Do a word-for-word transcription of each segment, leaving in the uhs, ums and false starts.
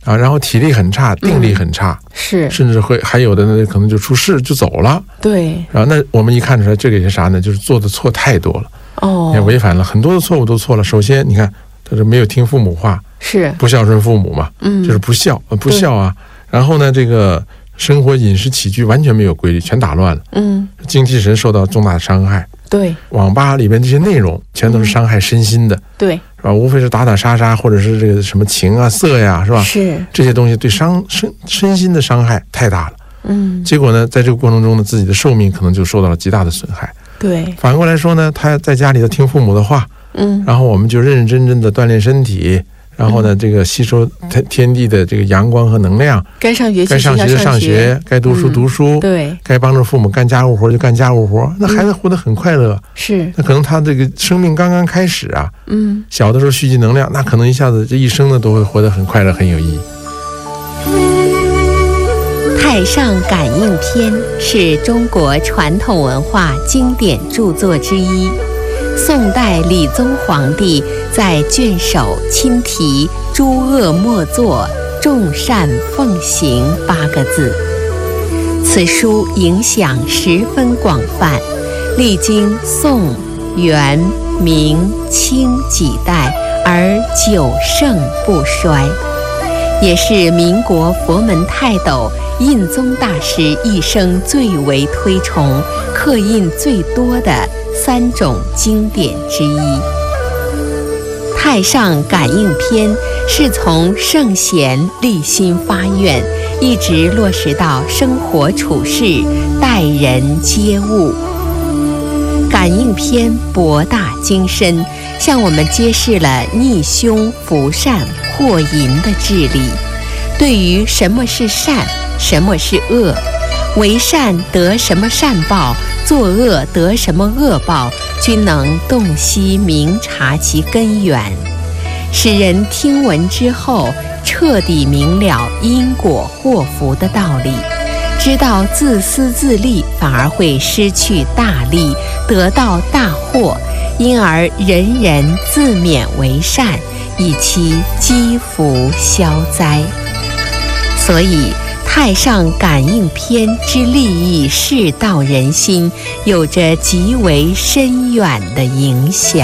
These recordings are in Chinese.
啊，然后体力很差，定力很差， 嗯、是， 甚至会还有的呢，可能就出事就走了。 对， 然后那我们一看出来，这个是啥呢？就是做的错太多了， 哦， 也违反了很多的错误都错了。首先，你看他是没有听父母话， 是不孝顺父母嘛， 嗯， 就是不孝，不孝啊。然后呢，这个生活饮食起居完全没有规律，全打乱了， 嗯， 精气神受到重大的伤害。 对， 网吧里边这些内容全都是伤害身心的， 嗯、对， 是吧？无非是打打杀杀，或者是这个什么情啊、色呀，是吧？ 是这些东西对伤身身心的伤害太大了。 嗯， 结果呢，在这个过程中呢，自己的寿命可能就受到了极大的损害。 对， 反过来说呢，他在家里头听父母的话， 嗯， 然后我们就认认真真的锻炼身体。然后呢，这个吸收天天地的这个阳光和能量， 该上学该上学上学，该读书读书， 嗯、对， 该帮助父母干家务活就干家务活，那孩子活得很快乐。 嗯、是， 那可能他这个生命刚刚开始啊， 嗯， 小的时候蓄积能量，那可能一下子这一生呢都会活得很快乐，很有意义。 《太上感应篇》是中国传统文化经典著作之一。宋代理宗皇帝在卷首亲题“诸恶莫作，众善奉行”八个字。此书影响十分广泛，历经宋、元、明、清几代而久盛不衰，也是民国佛门泰斗印宗大师一生最为推崇、刻印最多的三种经典之一。《太上感应篇》是从圣贤立心发愿，一直落实到生活处事、待人接物。感应篇博大精深，向我们揭示了逆凶伏善祸淫的治理，对于什么是善，什么是恶，为善得什么善报，作恶得什么恶报，均能洞悉明察其根源，使人听闻之后彻底明了因果祸福的道理，知道自私自利反而会失去大利，得到大祸，因而人人自勉为善，以其积福消灾。所以太上感应篇之利益世道人心，有着极为深远的影响。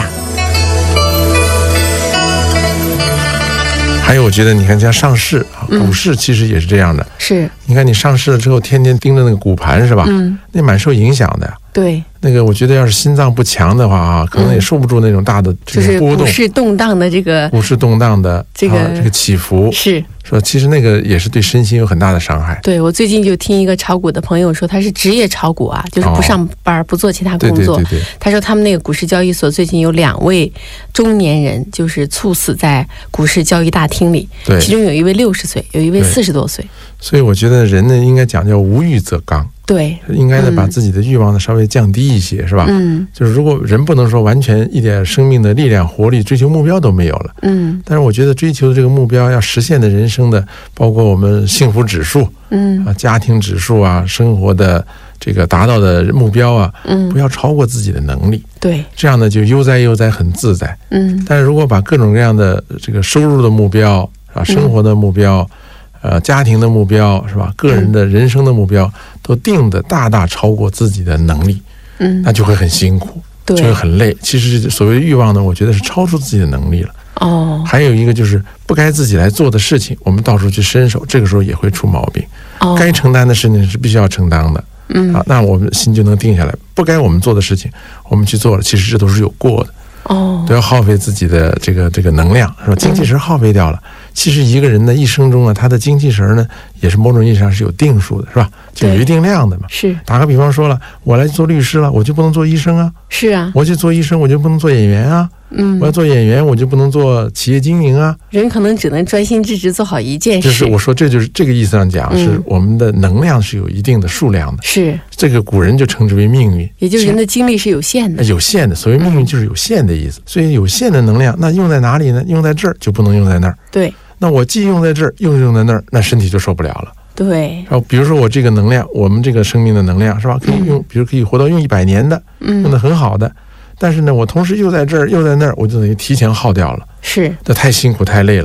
还有，我觉得你看，像上市啊，股市其实也是这样的。 是， 你看你上市了之后，天天盯着那个股盘是吧？嗯，那蛮受影响的。 对， 那个我觉得要是心脏不强的话啊，可能也受不住那种大的这个波动， 就是股市动荡的这个股市动荡的这个、 啊、这个起伏是。 说其实那个也是对身心有很大的伤害。 对，我最近就听一个炒股的朋友说，他是职业炒股啊，就是不上班、哦、不做其他工作。 对对对对。 他说他们那个股市交易所最近有两位中年人就是猝死在股市交易大厅里， 对， 其中有一位六十岁，有一位四十多岁。 所以我觉得人呢应该讲叫无欲则刚。 对， 应该呢把自己的欲望呢稍微降低一些，是吧？ 嗯， 就是如果人不能说完全一点生命的力量、活力、追求目标都没有了， 嗯， 但是我觉得追求的这个目标要实现的人生的，包括我们幸福指数， 嗯啊，家庭指数啊，生活的这个达到的目标啊， 嗯， 不要超过自己的能力， 对， 这样呢就悠哉悠哉很自在， 嗯， 但是如果把各种各样的这个收入的目标啊，生活的目标。嗯呃，家庭的目标是吧？个人的人生的目标、嗯、都定的大大超过自己的能力， 嗯， 那就会很辛苦， 对， 就会很累。其实所谓的欲望呢，我觉得是超出自己的能力了。 哦， 还有一个就是不该自己来做的事情，我们到处去伸手，这个时候也会出毛病。 哦， 该承担的事情是必须要承担的， 嗯， 啊，那我们心就能定下来。不该我们做的事情，我们去做了，其实这都是有过的。 哦， 都要耗费自己的这个这个能量，是吧？精气神耗费掉了。嗯、其实一个人的一生中呢，他的精气神呢，也是某种意义上是有定数的，是吧？就有一定量的嘛。 是。 打个比方说了，我来做律师了，我就不能做医生啊。 是啊。 我去做医生，我就不能做演员啊。 嗯。 我要做演员，我就不能做企业经营啊。 人可能只能专心致志做好一件事。 就是我说，这就是这个意思上讲，嗯、是我们的能量是有一定的数量的。 是。 这个古人就称之为命运， 也就是人的精力是有限的。 有限的，所谓命运就是有限的意思。所以有限的能量，那用在哪里呢？用在这儿就不能用在那儿。 对。 那我既用在这儿，又用在那儿，那身体就受不了了。 对。 然后比如说我这个能量，我们这个生命的能量是吧？可以用，嗯、比如可以活到用一百年的， 嗯， 用的很好的。但是呢，我同时又在这儿又在那儿，我就等于提前耗掉了。 是。 这太辛苦太累了。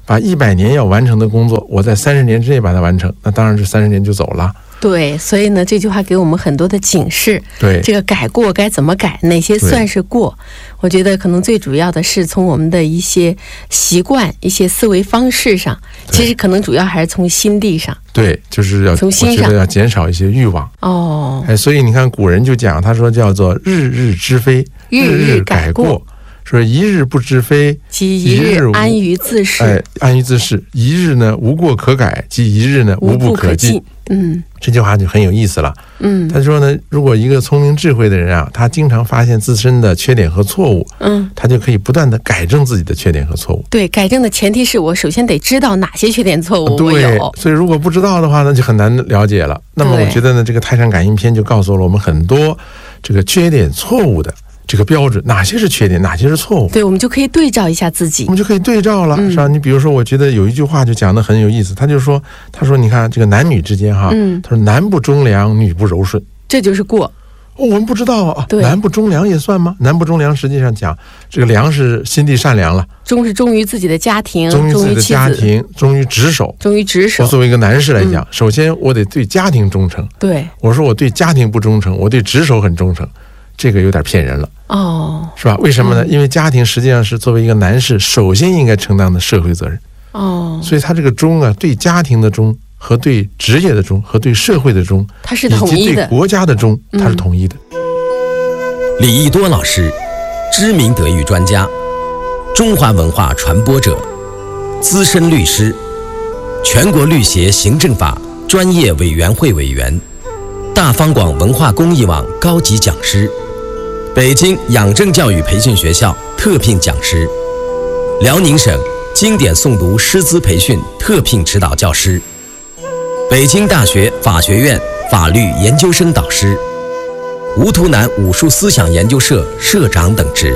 把一百年要完成的工作，我在三十年之内把它完成，那当然这三十年就走了。 对，所以呢，这句话给我们很多的警示。 对， 这个改过该怎么改，哪些算是过？我觉得可能最主要的是从我们的一些习惯、一些思维方式上，其实可能主要还是从心地上。 对，就是要从心上， 我觉得要减少一些欲望。 哦， 哎，所以你看古人就讲，他说叫做日日知非， 日日改过。 说一日不知非， 即一日安于自适。 哎，安于自适。一日呢无过可改，即一日呢无不可进。 嗯， 这句话就很有意思了。 嗯， 他说呢，如果一个聪明智慧的人啊，他经常发现自身的缺点和错误， 嗯， 他就可以不断的改正自己的缺点和错误。 对，改正的前提是我首先得知道哪些缺点错误我有。 对，所以如果不知道的话呢，就很难了解了。那么我觉得呢，这个《泰山感应篇》就告诉了我们很多这个缺点错误的这个标准，哪些是缺点，哪些是错误。 对，我们就可以对照一下自己， 我们就可以对照了， 嗯、 是吧？你比如说，我觉得有一句话就讲得很有意思，他就说，他说，你看这个男女之间哈， 嗯、 他说男不忠良，女不柔顺， 这就是过。 哦、我们不知道啊， 对， 男不忠良也算吗？男不忠良实际上讲，这个良是心地善良了， 忠是忠于自己的家庭， 忠于自己的家庭，忠于职守， 忠于职守。 我作为一个男士来讲，嗯、首先我得对家庭忠诚。 对， 我说我对家庭不忠诚，我对职守很忠诚。这个有点骗人了， 哦， 是吧？为什么呢？因为家庭实际上是作为一个男士首先应该承担的社会责任， 哦， 所以他这个忠啊，对家庭的忠和对职业的忠和对社会的忠， 它是统一的， 以及对国家的忠，它是统一的。 嗯、李义多老师，知名德育专家，中华文化传播者，资深律师，全国律协行政法专业委员会委员。大方广文化公益网高级讲师，北京养正教育培训学校特聘讲师，辽宁省经典诵读师资培训特聘指导教师，北京大学法学院法律研究生导师，吴图南武术思想研究社社长等职。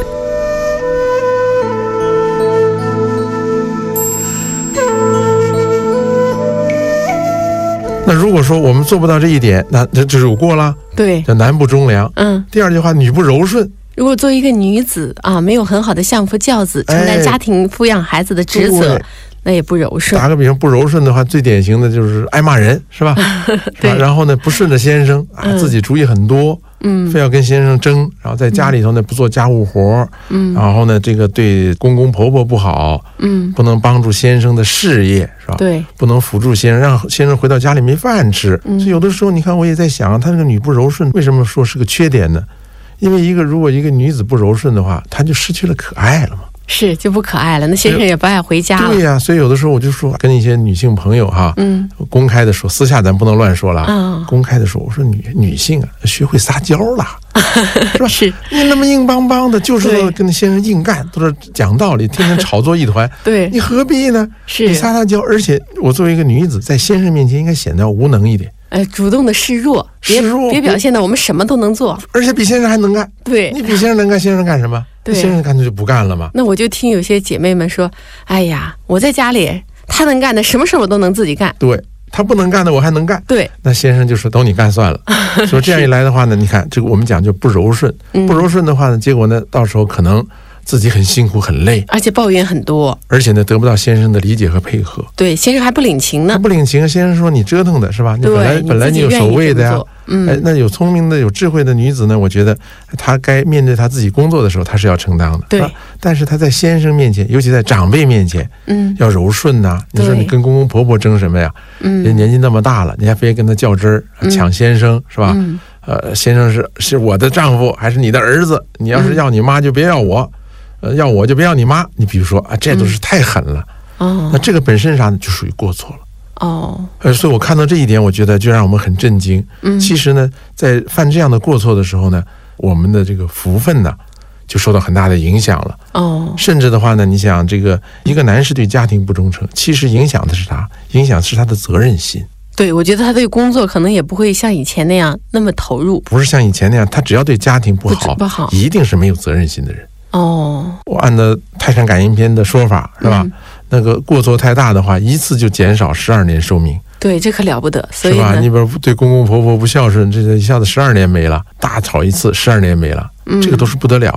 那如果说我们做不到这一点，那这就是有过了。 对， 叫男不忠良。 嗯。 第二句话，女不柔顺。 如果作为一个女子啊，没有很好的相夫教子，承担家庭抚养孩子的职责，哎、那也不柔顺。 打个比方，不柔顺的话，最典型的就是爱骂人，是吧？ 对。 是吧？然后呢，不顺着先生啊， 嗯、 自己主意很多。 嗯， 非要跟先生争，然后在家里头呢不做家务活， 嗯， 然后呢这个对公公婆婆不好， 嗯， 不能帮助先生的事业，是吧？ 对， 不能辅助先生，让先生回到家里没饭吃。 嗯、 所以有的时候，你看我也在想，她这个女不柔顺，为什么说是个缺点呢？因为一个如果一个女子不柔顺的话，她就失去了可爱了嘛。 是，就不可爱了，那先生也不爱回家了。 对呀、啊，所以有的时候我就说，跟一些女性朋友哈， 嗯， 公开的说，私下咱不能乱说了， 嗯， 公开的说，我说女女性啊，学会撒娇了，是吧？ 是， 你那么硬邦邦的，就是跟先生硬干，都是讲道理，天天吵作一团， 对， 你何必呢？ 是， 你撒撒娇，而且我作为一个女子，在先生面前应该显得无能一点。 呃，主动的示弱， 示弱， 别表现的我们什么都能做， 而且比先生还能干。 对， 你比先生能干，先生干什么？ 对， 先生干脆就不干了嘛。 那我就听有些姐妹们说，哎呀，我在家里，他能干的什么事我都能自己干。 对，他不能干的我还能干。 对， 那先生就说等你干算了。说这样一来的话呢，你看这个我们讲就不柔顺， 嗯、 不柔顺的话呢，结果呢，到时候可能自己很辛苦很累， 而且抱怨很多， 而且呢得不到先生的理解和配合。 对，先生还不领情呢， 他不领情，先生说你折腾的是吧？你本来本来你有守卫的呀。 嗯， 哎，那有聪明的、有智慧的女子呢？我觉得她该面对她自己工作的时候，她是要承担的。 对， 啊、但是她在先生面前，尤其在长辈面前， 嗯， 要柔顺呐、啊。你说你跟公公婆婆争什么呀？ 嗯， 人年纪那么大了，你还非跟他较真儿，抢先生、嗯、是吧？ 嗯， 呃，先生是是我的丈夫还是你的儿子？你要是要你妈就别要我，嗯、呃，要我就别要你妈。你比如说啊，这都是太狠了。 哦、嗯， 那这个本身啥呢？就属于过错了。 哦， 呃，所以我看到这一点，我觉得就让我们很震惊。 嗯， 其实呢，在犯这样的过错的时候呢，我们的这个福分呢，就受到很大的影响了。 哦， 甚至的话呢，你想这个一个男士对家庭不忠诚，其实影响的是啥？影响是他的责任心。 对，我觉得他对工作可能也不会像以前那样那么投入。 不是像以前那样，他只要对家庭不好， 不好， 一定是没有责任心的人。 哦， 我按照《泰山感应篇》的说法，是吧？嗯，那个过错太大的话，一次就减少十二年寿命。 对，这可了不得，所以是吧？你比如对公公婆婆不孝顺，这个一下子十二年没了，大吵一次，十二年没了，嗯，这个都是不得了的。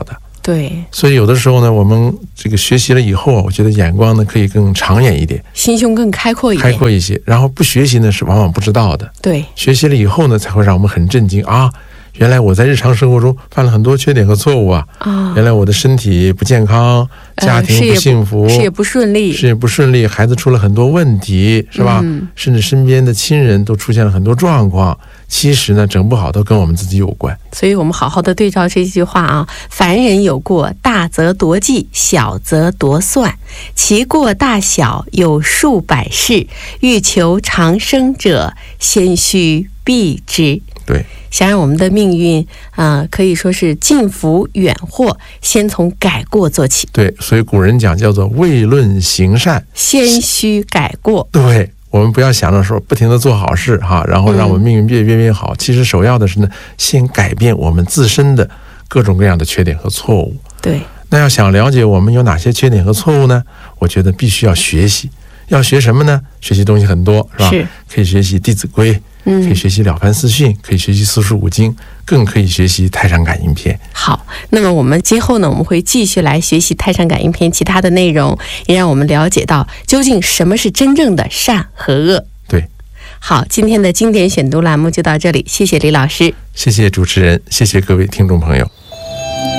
对， 所以有的时候呢，我们这个学习了以后啊，我觉得眼光呢可以更长远一点， 心胸更开阔一点， 开阔一些。然后不学习呢是往往不知道的， 对， 学习了以后呢才会让我们很震惊啊！原来我在日常生活中犯了很多缺点和错误啊！啊，原来我的身体不健康，家庭不幸福， 呃、事业不顺利， 事业不顺利，孩子出了很多问题，是吧？嗯、甚至身边的亲人都出现了很多状况。其实呢，整不好都跟我们自己有关。 所以我们好好的对照这句话啊：凡人有过，大则夺计，小则夺算，其过大小有数百事。欲求长生者，先须避之。 对， 想让我们的命运啊、呃，可以说是近福远祸，先从改过做起。 对，所以古人讲叫做未论行善， 先须改过。 对，我们不要想着说不停的做好事哈，然后让我们命运越变越好。嗯、其实首要的是呢，先改变我们自身的各种各样的缺点和错误。 对， 那要想了解我们有哪些缺点和错误呢？我觉得必须要学习。要学什么呢？学习东西很多，是吧？ 是， 可以学习《弟子规》。嗯，可以学习《了凡四训》，可以学习四书五经，更可以学习《太上感应篇》。 好，那么我们今后呢，我们会继续来学习《太上感应篇》其他的内容，也让我们了解到究竟什么是真正的善和恶。 对， 好，今天的经典选读栏目就到这里，谢谢李老师， 谢谢主持人，谢谢各位听众朋友。